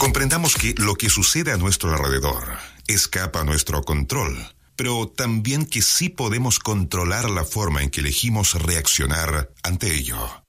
Comprendamos que lo que sucede a nuestro alrededor escapa a nuestro control, pero también que sí podemos controlar la forma en que elegimos reaccionar ante ello.